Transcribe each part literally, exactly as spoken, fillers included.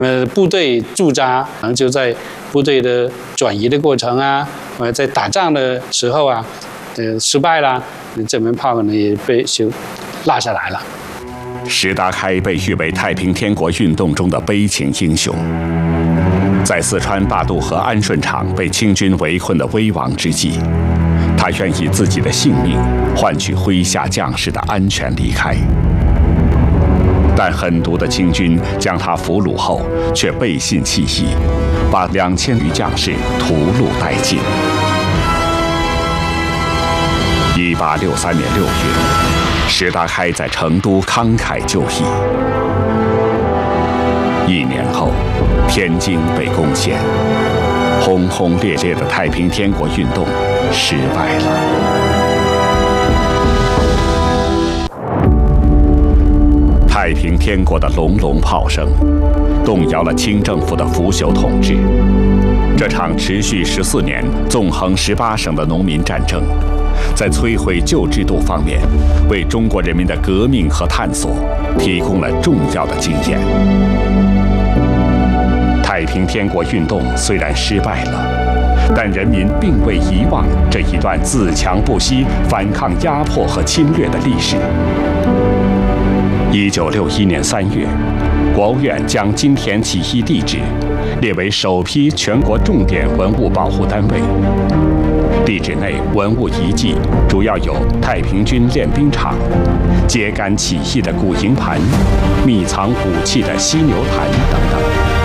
呃，部队驻扎，然后就在部队的转移的过程啊，呃，在打仗的时候啊，呃，失败了，这门炮呢也被就落下来了。 石达开被誉为太平天国运动中的悲情英雄，在四川大渡河安顺场被清军围困的危亡之际，他愿以自己的性命换取麾下将士的安全离开。但狠毒的清军将他俘虏后，却背信弃义，把两千余将士屠戮殆尽。一八六三年六月，石达开在成都慷慨就义。一年后，天津被攻陷，轰轰烈烈的太平天国运动失败了。太平天国的隆隆炮声，动摇了清政府的腐朽统治。这场持续十四年、纵横十八省的农民战争，在摧毁旧制度方面，为中国人民的革命和探索提供了重要的经验。太平天国运动虽然失败了，但人民并未遗忘这一段自强不息、反抗压迫和侵略的历史。一九六一年三月，国务院将金田起义地址列为首批全国重点文物保护单位。地址内文物遗迹主要有太平军练兵场、秸秆起义的古营盘、秘藏武器的犀牛坛等等。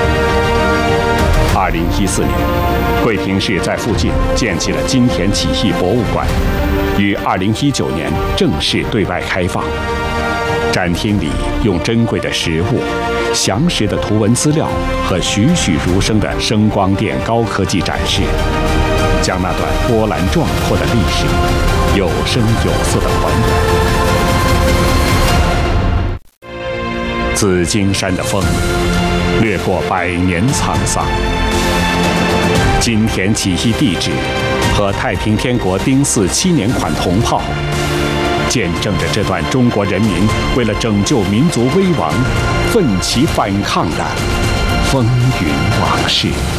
二零一四年，桂平市在附近建起了金田起义博物馆，于二零一九年正式对外开放。展厅里用珍贵的实物、详实的图文资料和栩栩如生的声光电高科技展示，将那段波澜壮阔的历史有声有色地还原。紫金山的风，掠过百年沧桑。金田起义地址和太平天国丁巳七年款铜炮，见证着这段中国人民为了拯救民族危亡、奋起反抗的风云往事。